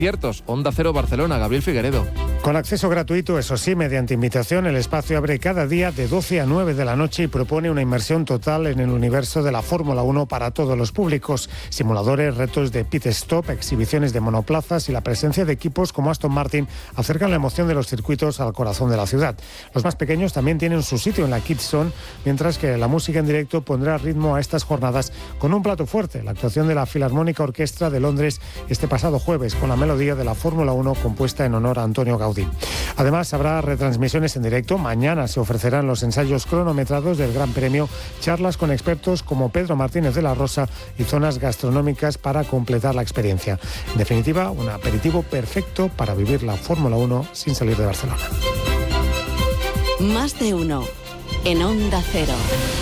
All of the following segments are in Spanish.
Ciertos, Onda Cero Barcelona, Gabriel Figueredo. Con acceso gratuito, eso sí, mediante invitación, el espacio abre cada día de 12 a 9 de la noche y propone una inmersión total en el universo de la Fórmula 1 para todos los públicos. Simuladores, retos de pit stop, exhibiciones de monoplazas y la presencia de equipos como Aston Martin acercan la emoción de los circuitos al corazón de la ciudad. Los más pequeños también tienen su sitio en la Kids Zone, mientras que la música en directo pondrá ritmo a estas jornadas con un plato fuerte, la actuación de la Filarmónica Orquestra de Londres este pasado jueves con la melodía de la Fórmula 1 compuesta en honor a Antonio Gaudí. Además, habrá retransmisiones en directo. Mañana se ofrecerán los ensayos cronometrados del Gran Premio, charlas con expertos como Pedro Martínez de la Rosa y zonas gastronómicas para completar la experiencia. En definitiva, un aperitivo perfecto para vivir la Fórmula 1 sin salir de Barcelona. Más de uno en Onda Cero.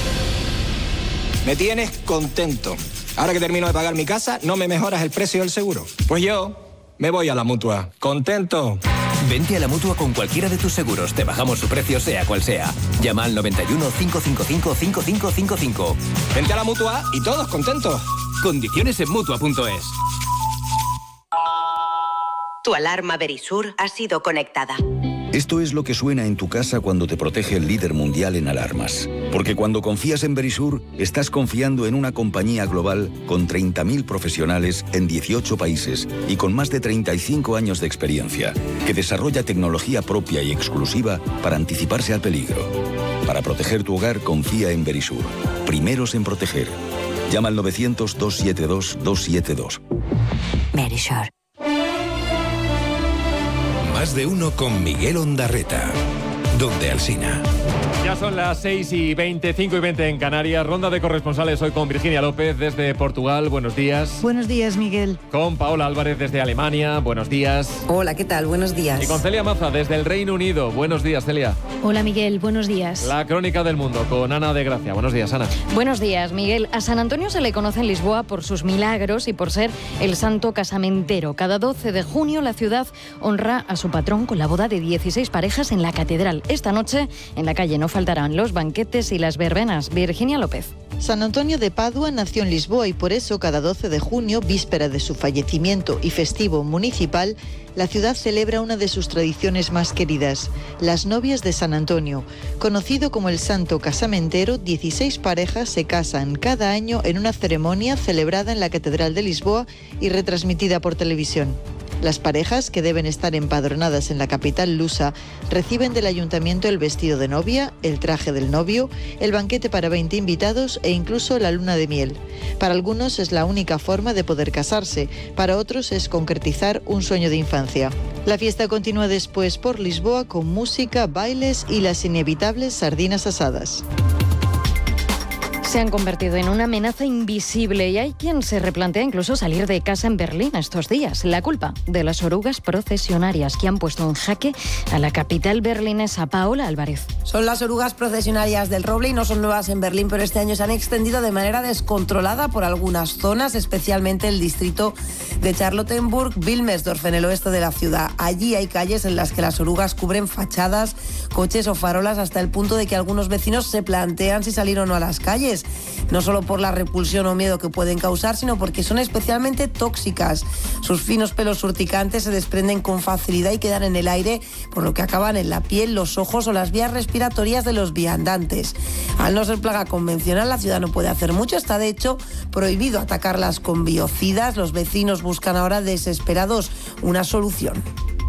Me tienes contento. Ahora que termino de pagar mi casa, ¿no me mejoras el precio del seguro? Pues yo me voy a la Mutua. ¿Contento? Vente a la Mutua con cualquiera de tus seguros. Te bajamos su precio, sea cual sea. Llama al 91 555 5555. Vente a la Mutua y todos contentos. Condiciones en Mutua.es. Tu alarma Verisur ha sido conectada. Esto es lo que suena en tu casa cuando te protege el líder mundial en alarmas. Porque cuando confías en Verisur, estás confiando en una compañía global con 30.000 profesionales en 18 países y con más de 35 años de experiencia, que desarrolla tecnología propia y exclusiva para anticiparse al peligro. Para proteger tu hogar, confía en Verisur. Primeros en proteger. Llama al 900-272-272. Verisur. Más de uno con Miguel Ondarreta. Donde Alsina. Ya son las 6:20, 5:20 en Canarias. Ronda de corresponsales hoy con Virginia López desde Portugal. Buenos días. Buenos días, Miguel. Con Paola Álvarez desde Alemania. Buenos días. Hola, ¿qué tal? Buenos días. Y con Celia Maza desde el Reino Unido. Buenos días, Celia. Hola, Miguel. Buenos días. La crónica del mundo con Ana de Gracia. Buenos días, Ana. Buenos días, Miguel. A San Antonio se le conoce en Lisboa por sus milagros y por ser el santo casamentero. Cada 12 de junio la ciudad honra a su patrón con la boda de 16 parejas en la catedral. Esta noche en la calle no faltarán los banquetes y las verbenas. Virginia López. San Antonio de Padua nació en Lisboa y por eso cada 12 de junio, víspera de su fallecimiento y festivo municipal, la ciudad celebra una de sus tradiciones más queridas, las novias de San Antonio. Conocido como el santo casamentero, 16 parejas se casan cada año en una ceremonia celebrada en la Catedral de Lisboa y retransmitida por televisión. Las parejas, que deben estar empadronadas en la capital lusa, reciben del ayuntamiento el vestido de novia, el traje del novio, el banquete para 20 invitados e incluso la luna de miel. Para algunos es la única forma de poder casarse, para otros es concretizar un sueño de infancia. La fiesta continúa después por Lisboa con música, bailes y las inevitables sardinas asadas. Se han convertido en una amenaza invisible y hay quien se replantea incluso salir de casa en Berlín estos días. La culpa de las orugas procesionarias que han puesto en jaque a la capital berlinesa. Paola Álvarez. Son las orugas procesionarias del roble y no son nuevas en Berlín, pero este año se han extendido de manera descontrolada por algunas zonas, especialmente el distrito de Charlottenburg-Wilmersdorf, en el oeste de la ciudad. Allí hay calles en las que las orugas cubren fachadas, coches o farolas hasta el punto de que algunos vecinos se plantean si salir o no a las calles. No solo por la repulsión o miedo que pueden causar, sino porque son especialmente tóxicas. Sus finos pelos urticantes se desprenden con facilidad y quedan en el aire, por lo que acaban en la piel, los ojos o las vías respiratorias de los viandantes. Al no ser plaga convencional, la ciudad no puede hacer mucho. Está, de hecho, prohibido atacarlas con biocidas. Los vecinos buscan ahora desesperados una solución.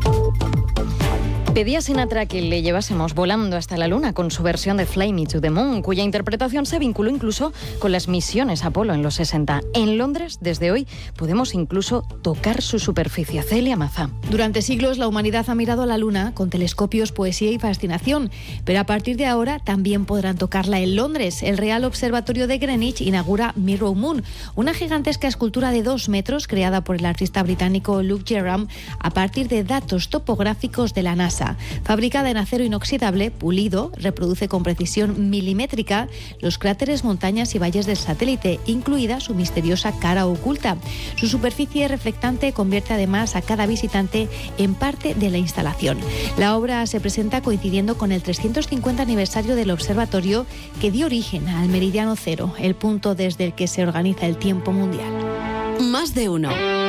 Pedía Sinatra que le llevásemos volando hasta la luna con su versión de Fly Me to the Moon, cuya interpretación se vinculó incluso con las misiones Apolo en los 60. En Londres, desde hoy, podemos incluso tocar su superficie. Celia Maza. Durante siglos la humanidad ha mirado a la luna con telescopios, poesía y fascinación, pero a partir de ahora también podrán tocarla en Londres. El Real Observatorio de Greenwich inaugura Mirror Moon, una gigantesca escultura de 2 metros creada por el artista británico Luke Jerram a partir de datos topográficos de la NASA. Fabricada en acero inoxidable, pulido, reproduce con precisión milimétrica los cráteres, montañas y valles del satélite, incluida su misteriosa cara oculta. Su superficie reflectante convierte además a cada visitante en parte de la instalación. La obra se presenta coincidiendo con el 350 aniversario del observatorio que dio origen al Meridiano Cero, el punto desde el que se organiza el tiempo mundial. Más de uno.